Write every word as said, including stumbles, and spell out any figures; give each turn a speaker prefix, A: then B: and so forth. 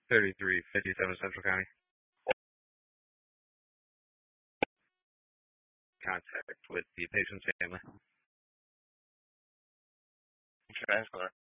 A: thirty-three fifty-seven Central County. Contact with the patient's family.
B: Transfer.